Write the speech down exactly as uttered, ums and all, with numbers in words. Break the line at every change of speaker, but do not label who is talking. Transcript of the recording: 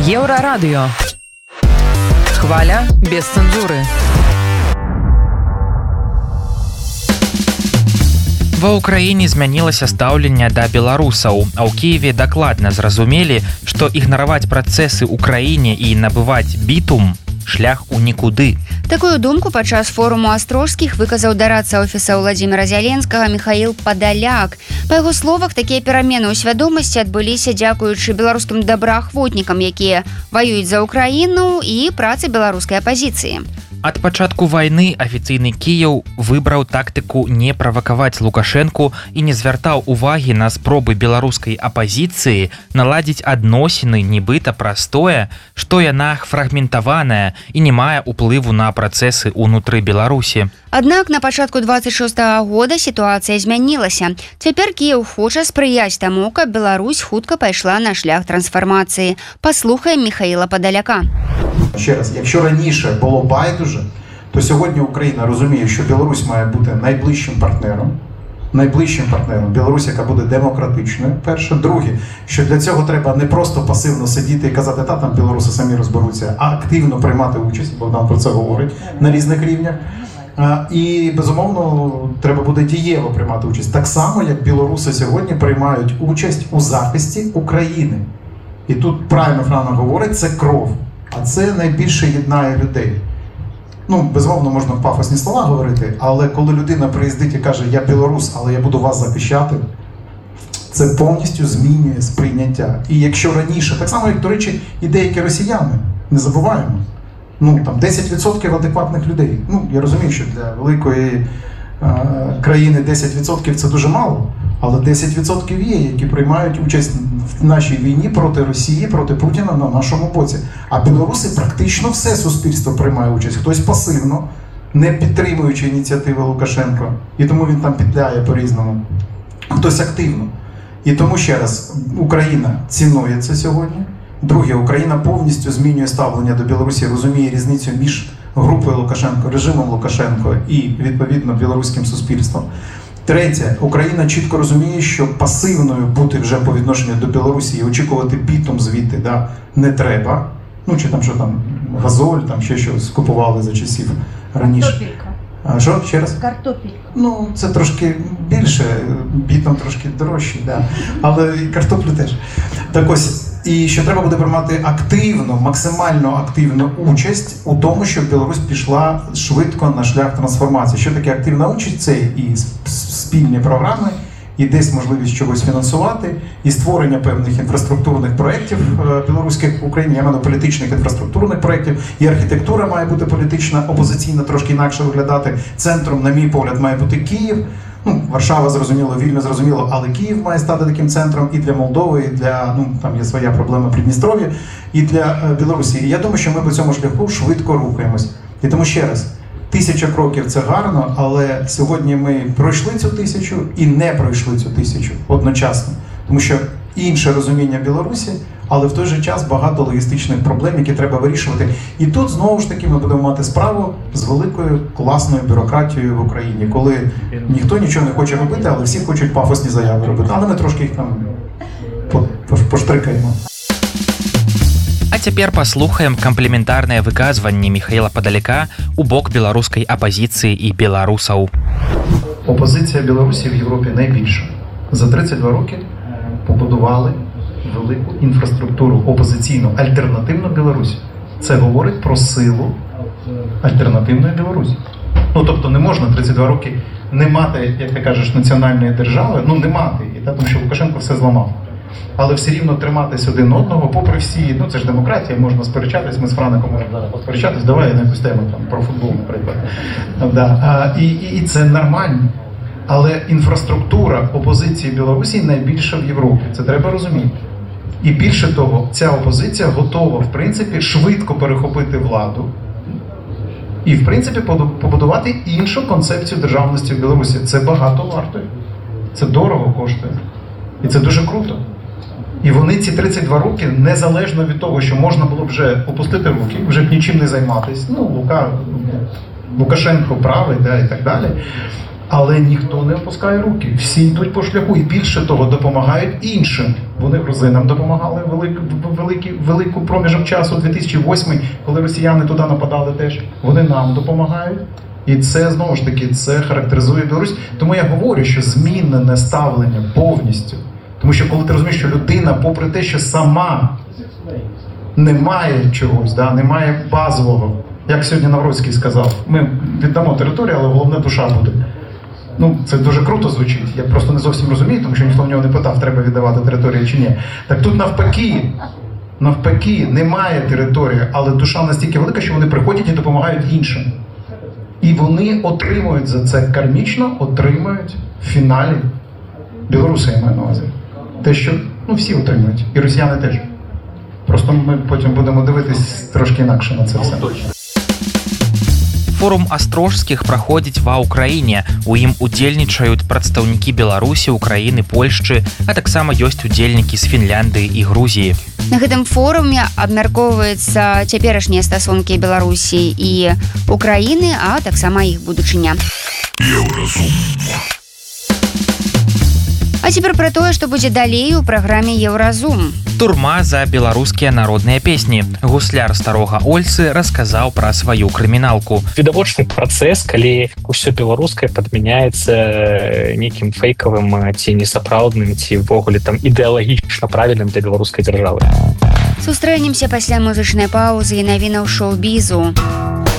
Еврорадио. Хваля без цензуры.
Ва ўкраіне змянілася стаўленне да беларусаў, а ў Кіеве дакладна зразумелі, што ігнараваць працэсы ў краіне і набываць бітум шлях у нікуды.
Такую думку падчас форуму астрожскіх выказаў дарадца офіса Владзіміра Зяленскага Міхаіл Падаляк. Па яго словах, такія перамены ў свядомасці адбыліся дзякуючы беларускім добраахвотнікам, якія ваююць за Украіну, і працы беларускай апазіцыі.
Ад пачатку вайны афіцыйны Кіеў выбраў тактыку не правакаваць Лукашэнку і не звяртаў увагі на спробы беларускай апазіцыі наладзіць адносіны нібыта праз тое, што яна фрагментаваная і не мае ўплыву на працэсы ўнутры Беларусі.
Аднак на пачатку двадцать шостага года сітуацыя змянілася. Цяпер Кіеў хоча спрыяць таму, каб Беларусь хутка пайшла на шлях трансфармацыі. Паслухаем Міхаіла Падаляка.
Ще раз, якщо раніше було байдуже, то сьогодні Україна розуміє, що Білорусь має бути найближчим партнером, найближчим партнером, Білорусь, яка буде демократичною, перше. Друге, що для цього треба не просто пасивно сидіти і казати, та там білоруси самі розберуться, а активно приймати участь, Богдан про це говорить, на різних рівнях. І, безумовно, треба буде дієво приймати участь. Так само, як білоруси сьогодні приймають участь у захисті України. І тут правильно Франа говорить, це кров. А це найбільше єднає людей. Ну, безумовно, можна пафосні слова говорити, але коли людина приїздить і каже, я білорус, але я буду вас захищати, це повністю змінює сприйняття. І якщо раніше, так само, як, до речі, і деякі росіяни, не забуваємо, ну, там, десять відсотків адекватних людей. Ну, я розумію, що для великої е- країни десять відсотків це дуже мало, але десять відсотків є, які приймають участь в нашій війні проти Росії, проти Путіна на нашому боці. А білоруси практично все суспільство приймає участь. Хтось пасивно, не підтримуючи ініціативи Лукашенка, і тому він там підляє по-різному. Хтось активно. І тому, ще раз, Україна цінує це сьогодні. Друге, Україна повністю змінює ставлення до Білорусі, розуміє різницю між групою Лукашенко, режимом Лукашенко і, відповідно, білоруським суспільством. Третє, Україна чітко розуміє, що пасивною бути вже по відношенню до Білорусі і очікувати бітом звідти, да, не треба. Ну, чи там, що там, газоль, там ще щось купували за часів раніше.
Картопелька.
А що, ще раз?
Картопелька.
Ну, це трошки більше, бітом трошки дорожче, да. Але і картоплю теж. Так ось, і що треба буде приймати активно, максимально активну участь у тому, щоб Білорусь пішла швидко на шлях трансформації. Що таке активна участь? Це і спільні програми, і десь можливість чогось фінансувати, і створення певних інфраструктурних проєктів білоруських в Україні, я маю політичних інфраструктурних проєктів, і архітектура має бути політична, опозиційна, трошки інакше виглядати. Центром, на мій погляд, має бути Київ. Ну, Варшава, зрозуміло, Вільно, зрозуміло, але Київ має стати таким центром і для Молдови, і для, ну, там є своя проблема Придністров'я, і для е, Білорусі. І я думаю, що ми по цьому шляху швидко рухаємось. І тому ще раз, тисяча кроків – це гарно, але сьогодні ми пройшли цю тисячу і не пройшли цю тисячу одночасно. Тому що інше розуміння Білорусі, але в той же час багато логістичних проблем, які треба вирішувати. І тут, знову ж таки, ми будемо мати справу з великою класною бюрократією в Україні, коли ніхто нічого не хоче робити, але всі хочуть пафосні заяви робити. Але ми трошки їх там поштрикаємо.
А цяпер паслухаем камплементарнае выказванне Міхаіла Падаляка у бок беларускай апазіцыі і беларусаў.
Опозиція Білорусі в Європі найбільша. За тридцять два роки побудували велику інфраструктуру опозиційну, альтернативну Білорусі. Це говорить про силу альтернативної Білорусі. Ну, тобто не можна тридцять два роки не мати, як ти кажеш, національної держави, ну не мати, і тому що Лукашенко все зламав. Але все рівно триматись один одного, попри всі, ну це ж демократія, можна сперечатись, ми з Фраником можемо зараз посперечатись, давай на якусь тему, там, про футбол, наприклад. Да. А, і, і, і це нормально. Але інфраструктура опозиції Білорусі найбільша в Європі, це треба розуміти. І більше того, ця опозиція готова, в принципі, швидко перехопити владу і, в принципі, побудувати іншу концепцію державності в Білорусі. Це багато вартує, це дорого коштує. І це дуже круто. І вони ці тридцять два роки, незалежно від того, що можна було вже опустити руки, вже б нічим не займатися, ну, Лука, Лукашенко правий, да, і так далі, Але ніхто не опускає руки. Всі йдуть по шляху і більше того допомагають іншим. Вони грузинам допомагали велик, великий, велику проміжок часу, дві тисячі восьмий, коли росіяни туди нападали теж. Вони нам допомагають. І це, знову ж таки, це характеризує Білорусь. Тому я говорю, що змінене ставлення повністю. Тому що коли ти розумієш, що людина, попри те, що сама не має чогось, да, не має базового, як сьогодні Навроцький сказав, ми віддамо територію, але головне душа буде. Ну, це дуже круто звучить, я просто не зовсім розумію, тому що ніхто в нього не питав, треба віддавати територію чи ні. Так тут навпаки, навпаки, немає території, але душа настільки велика, що вони приходять і допомагають іншим. І вони отримують за це кармічно, отримують в фіналі, білоруси, я маю на увазі, те, що, ну, всі отримують, і росіяни теж. Просто ми потім будемо дивитись трошки інакше на це все.
Форум астрожскіх праходзіць ва ўкраіне. У ім удзельнічаюць прадстаўнікі Беларусі, Украіны, Польшчы, а таксама ёсць удзельнікі з Фінляндыі і Грузіі.
На гэтым форуме абмяркоўваюцца цяперашнія стасункі Беларусі і Украіны, а таксама іх будучыня. Еўразум. А цяпер пра тое, што будзе далей у праграме Еўразум.
Турма за беларускія народныя песні. Гусляр старога Ольцы расказаў пра сваю крыміналку.
Відавочны працэс, калі ўсё беларускае падмяняецца нейкім фейкавым ці несапраўдным, ці ўвогуле там ідэалагічна правільным для беларускай дзяржавы.
Сустрэнемся пасля музычнай паўзы і навінаў шоу-бізу.